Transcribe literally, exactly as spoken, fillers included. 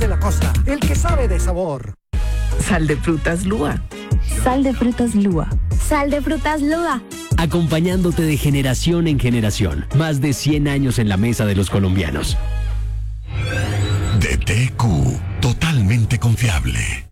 de la costa, el que sabe de sabor. Sal de frutas Lúa. Sal de frutas Lúa. Sal de frutas Lúa. Acompañándote de generación en generación. Más de cien años en la mesa de los colombianos. D T Q, totalmente confiable.